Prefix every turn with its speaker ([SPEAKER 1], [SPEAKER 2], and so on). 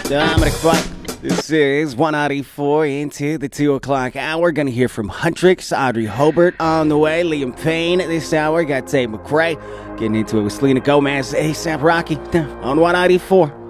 [SPEAKER 1] Dominic Funk. This is 194 into the 2 o'clock hour. Gonna hear from Huntrix, Audrey Hobart on the way, Liam Payne this hour. Got Tate McRae getting into it with Selena Gomez, ASAP Rocky on 194.